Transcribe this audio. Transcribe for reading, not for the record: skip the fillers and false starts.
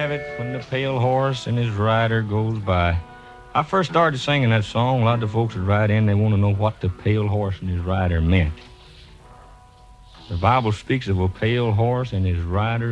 have it when the pale horse and his rider goes by. I first started singing that song. A lot of the folks would write in, they want to know what the pale horse and his rider meant. The Bible speaks of a pale horse and his rider